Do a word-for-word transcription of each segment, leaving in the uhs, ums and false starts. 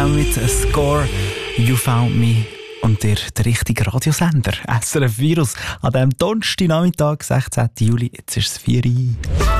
zusammen mit Score, You Found Me. Und der, der richtige Radiosender, S R F Virus, an diesem Donnerstagnachmittag, sechzehnten Juli, jetzt ist es vier Uhr.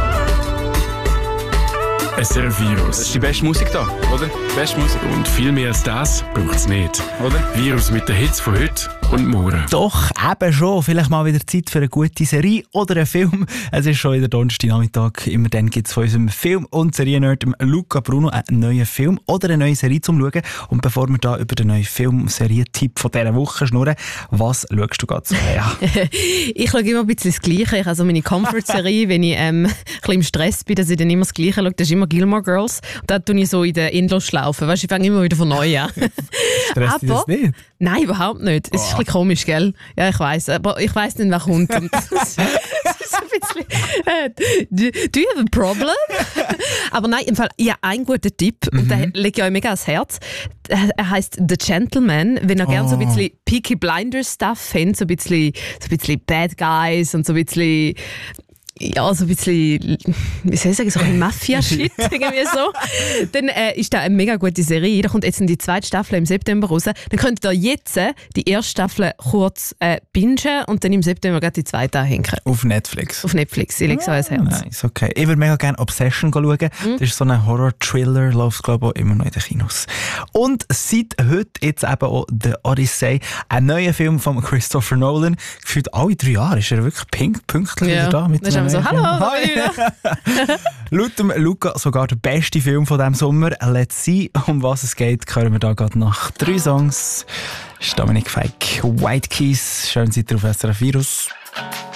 S R F Virus. Das ist die beste Musik da, oder? Die beste Musik. Und viel mehr als das braucht es nicht. Oder? Virus mit den Hits von heute und morgen. Doch, eben schon. Vielleicht mal wieder Zeit für eine gute Serie oder einen Film. Es ist schon wieder Donnerstagnachmittag. Immer dann gibt es von unserem Film- und Seriennerd Luca Bruno einen neuen Film oder eine neue Serie zum Schauen. Und bevor wir da über den neuen Film- und Serientipp von dieser Woche schnurren, was schaust du gerade so? Ja. Ich schaue immer ein bisschen das Gleiche. Ich habe so meine Comfort-Serie, wenn ich ähm, ein bisschen im Stress bin, dass ich dann immer das Gleiche schaue. Das ist immer Gilmore Girls. Da tue ich so in der Endlosschlaufe. Weißt du, ich fange immer wieder von neu an. Stresst dich das nicht? Nein, überhaupt nicht. Es ist ein bisschen komisch, gell? Ja, ich weiss. Aber ich weiss nicht, wer kommt. Und das ist ein bisschen, äh, do, do you have a problem? Aber nein, im Fall, ja, ein guter Tipp. Mhm. Und den lege ich euch mega ans Herz. Er heisst The Gentleman. Wenn ihr oh. gerne so ein bisschen Peaky Blinders-Stuff habt, so ein bisschen, so ein bisschen Bad Guys und so ein bisschen... Ja, so ein bisschen, wie soll ich sagen, so ein Mafia-Shit, irgendwie so. Dann äh, ist da eine mega gute Serie. Da kommt jetzt in die zweite Staffel im September raus. Dann könnt ihr jetzt äh, die erste Staffel kurz äh, bingen und dann im September gerade die zweite anhängen. Auf Netflix? Auf Netflix, ich lege es ah, ans Herz. Nice, okay. Ich würde mega gerne Obsession schauen. Mhm. Das ist so ein Horror-Thriller, läuft glaube ich immer noch in den Kinos. Und seit heute jetzt eben auch «The Odyssey», ein neuer Film von Christopher Nolan. Gefühlt alle drei Jahre ist er wirklich pink, pünktlich ja. wieder da. Mit so, hallo, Hi. Laut dem Luca sogar der beste Film von diesem Sommer. Let's see, um was es geht, hören wir da gerade nach drei Songs. Das ist Dominik Fike, White Keys. Schön seid ihr auf S R F Virus.